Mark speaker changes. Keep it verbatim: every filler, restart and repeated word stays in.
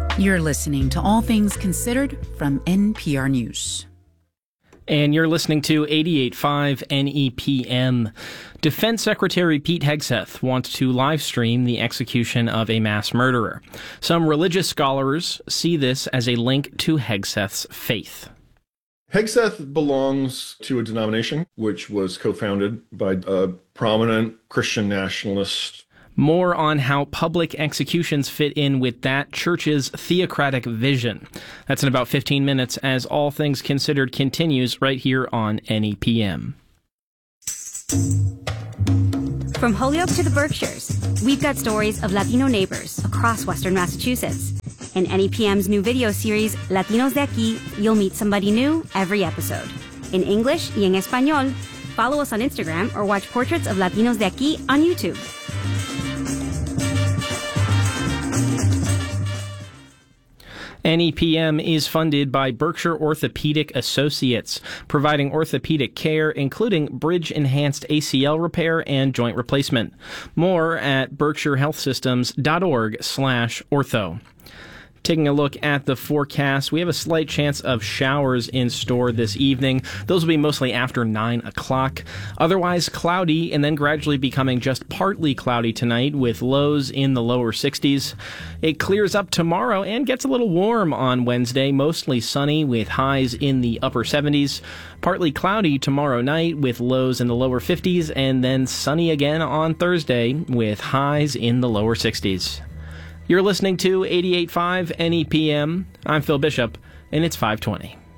Speaker 1: You're listening to All Things Considered from N P R News.
Speaker 2: And you're listening to eighty-eight point five N E P M. Defense Secretary Pete Hegseth wants to live stream the execution of a mass murderer. Some religious scholars see this as a link to Hegseth's faith.
Speaker 3: Hegseth belongs to a denomination which was co-founded by a prominent Christian nationalist.
Speaker 2: More on how public executions fit in with that church's theocratic vision. That's in about fifteen minutes as All Things Considered continues right here on N E P M.
Speaker 4: From Holyoke to the Berkshires, we've got stories of Latino neighbors across Western Massachusetts. In N E P M's new video series, Latinos de Aquí, you'll meet somebody new every episode. In English y en español, follow us on Instagram or watch Portraits of Latinos de Aquí on YouTube.
Speaker 2: N E P M is funded by Berkshire Orthopedic Associates, providing orthopedic care, including bridge-enhanced A C L repair and joint replacement. More at berkshire health systems dot org slash ortho. Taking a look at the forecast, we have a slight chance of showers in store this evening. Those will be mostly after nine o'clock. Otherwise cloudy and then gradually becoming just partly cloudy tonight with lows in the lower sixties. It clears up tomorrow and gets a little warm on Wednesday, mostly sunny with highs in the upper seventies. Partly cloudy tomorrow night with lows in the lower fifties and then sunny again on Thursday with highs in the lower sixties. You're listening to eighty-eight point five N E P M. I'm Phil Bishop, and it's five twenty.